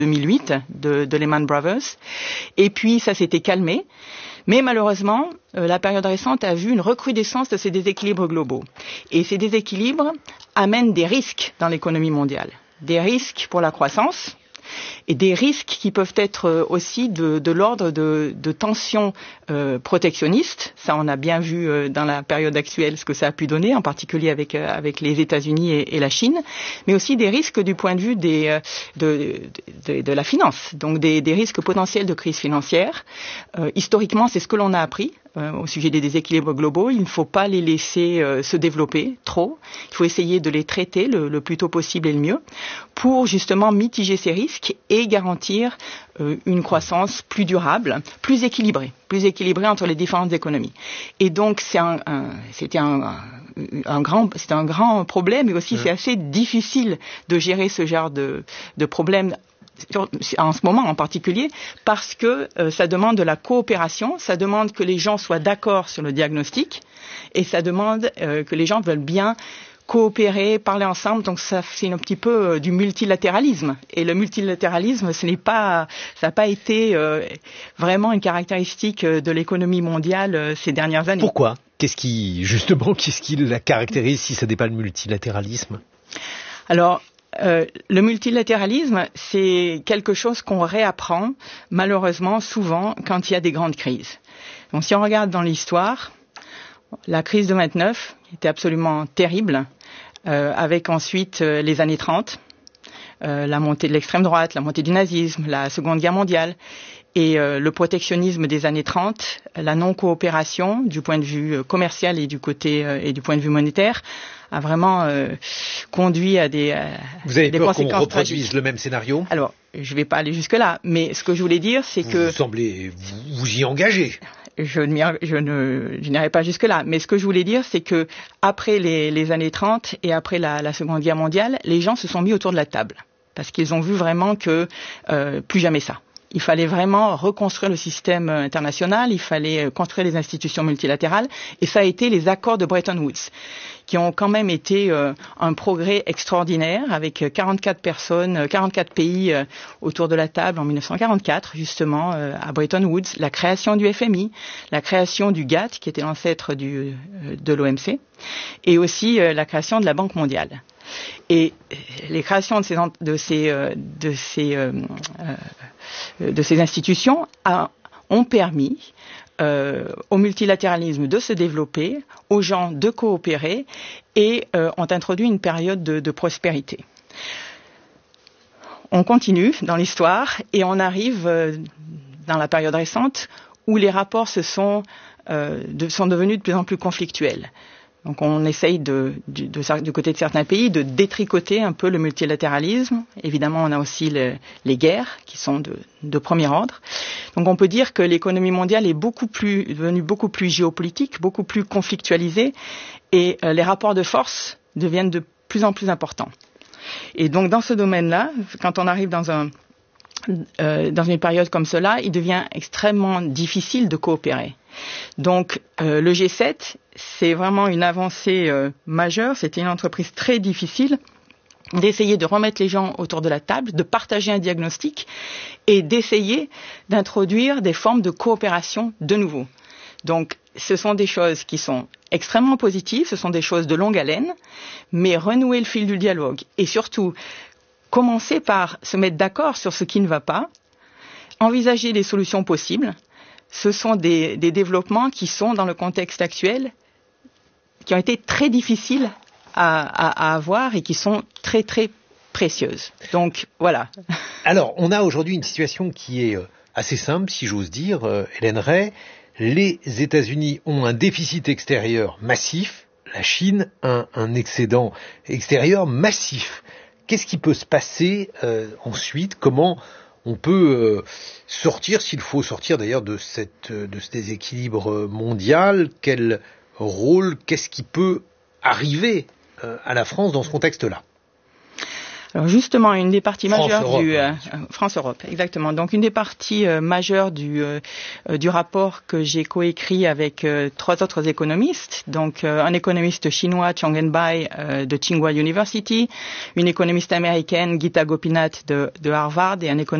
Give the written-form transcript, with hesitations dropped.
2008 de Lehman Brothers. Et puis ça s'était calmé. Mais malheureusement, la période récente a vu une recrudescence de ces déséquilibres globaux. Et ces déséquilibres amènent des risques dans l'économie mondiale. Des risques pour la croissance et des risques qui peuvent être aussi de l'ordre de tensions protectionnistes. Ça, on a bien vu dans la période actuelle ce que ça a pu donner, en particulier avec les États-Unis et la Chine, mais aussi des risques du point de vue de la finance, donc des risques potentiels de crise financière. Historiquement, c'est ce que l'on a appris au sujet des déséquilibres globaux. Il ne faut pas les laisser se développer trop. Il faut essayer de les traiter le plus tôt possible et le mieux pour justement mitiger ces risques et garantir une croissance plus durable, plus équilibrée entre les différentes économies. Et donc c'était un grand problème, et aussi c'est assez difficile de gérer ce genre de problème en ce moment en particulier, parce que ça demande de la coopération, ça demande que les gens soient d'accord sur le diagnostic, et ça demande que les gens veulent bien coopérer, parler ensemble. Donc ça, c'est un petit peu du multilatéralisme. Et le multilatéralisme, ça n'a pas été vraiment une caractéristique de l'économie mondiale ces dernières années. Pourquoi ? Qu'est-ce qui la caractérise si ça n'est pas le multilatéralisme ? Alors, le multilatéralisme, c'est quelque chose qu'on réapprend malheureusement souvent quand il y a des grandes crises. Donc si on regarde dans l'histoire, la crise de 29 était absolument terrible, avec ensuite les années 30, la montée de l'extrême droite, la montée du nazisme, la Seconde Guerre mondiale, et le protectionnisme des années 30, la non-coopération du point de vue commercial et du point de vue monétaire, a vraiment conduit à des Vous avez des peur conséquences qu'on reproduise tragiques. le même scénario ? Alors, je ne vais pas aller jusque-là, mais ce que je voulais dire, c'est que... Vous semblez vous y engager. Je n'irai pas jusque-là, mais ce que je voulais dire, c'est que après les années 30 et après la Seconde Guerre mondiale, les gens se sont mis autour de la table, parce qu'ils ont vu vraiment que plus jamais ça. Il fallait vraiment reconstruire le système international, il fallait construire les institutions multilatérales, et ça a été les accords de Bretton Woods, qui ont quand même été un progrès extraordinaire, avec 44 pays autour de la table en 1944, justement, à Bretton Woods, la création du FMI, la création du GATT, qui était l'ancêtre de l'OMC, et aussi la création de la Banque mondiale. Et les créations de ces institutions ont permis au multilatéralisme de se développer, aux gens de coopérer, et ont introduit une période de prospérité. On continue dans l'histoire et on arrive dans la période récente où les rapports sont devenus de plus en plus conflictuels. Donc on essaye du côté de certains pays de détricoter un peu le multilatéralisme. Évidemment, on a aussi les guerres qui sont de premier ordre. Donc on peut dire que l'économie mondiale est devenue beaucoup plus géopolitique, beaucoup plus conflictualisée, et les rapports de force deviennent de plus en plus importants. Et donc dans ce domaine-là, quand on arrive dans une période comme cela, il devient extrêmement difficile de coopérer. Donc le G7, c'est vraiment une avancée majeure. C'était une entreprise très difficile d'essayer de remettre les gens autour de la table, de partager un diagnostic et d'essayer d'introduire des formes de coopération de nouveau. Donc ce sont des choses qui sont extrêmement positives, ce sont des choses de longue haleine, mais renouer le fil du dialogue et surtout commencer par se mettre d'accord sur ce qui ne va pas, envisager des solutions possibles. Ce sont des développements qui sont, dans le contexte actuel, qui ont été très difficiles à avoir et qui sont très, très précieuses. Donc, voilà. Alors, on a aujourd'hui une situation qui est assez simple, si j'ose dire, Hélène Rey. Les États-Unis ont un déficit extérieur massif, la Chine un excédent extérieur massif. Qu'est-ce qui peut se passer ensuite ? Comment on peut sortir, s'il faut sortir d'ailleurs de ce déséquilibre mondial? Quel rôle, qu'est-ce qui peut arriver à la France dans ce contexte-là? Alors justement, une des parties majeures France-Europe, exactement. Donc une des parties majeures du rapport que j'ai coécrit avec 3 autres économistes, donc un économiste chinois, Chong'en Bai de Tsinghua University, une économiste américaine, Gita Gopinath de Harvard, et un économiste